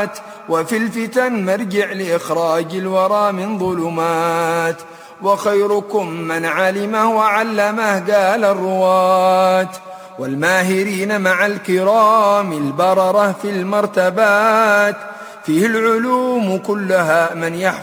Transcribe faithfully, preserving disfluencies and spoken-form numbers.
السماوات، وفي الفتن مرجع لإخراج الورى من ظلمات. وخيركم من علمه وعلمه قال الرواة، والماهرين مع الكرام البررة في المرتبات. فيه العلوم كلها من يحفظ